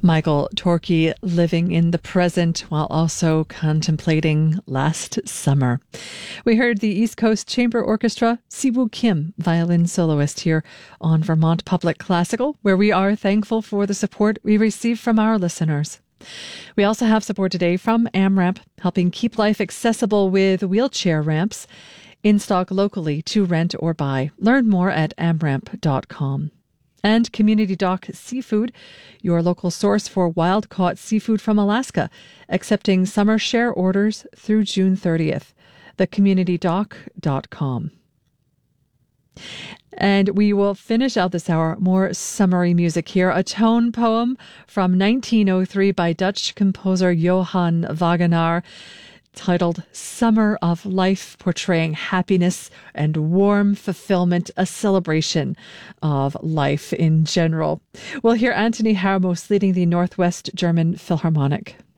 Michael Torkey living in the present while also contemplating last summer. We heard the East Coast Chamber Orchestra, Siwoo Kim, violin soloist here on Vermont Public Classical, where we are thankful for the support we receive from our listeners. We also have support today from AmRamp, helping keep life accessible with wheelchair ramps in stock locally to rent or buy. Learn more at amramp.com. And Community Dock Seafood, your local source for wild-caught seafood from Alaska, accepting summer share orders through June 30th. thecommunitydock.com. And we will finish out this hour more summery music here. A tone poem from 1903 by Dutch composer Johann Wagenaar, titled Summer of Life, portraying happiness and warm fulfillment, a celebration of life in general. We'll hear Anthony Harmos leading the Northwest German Philharmonic.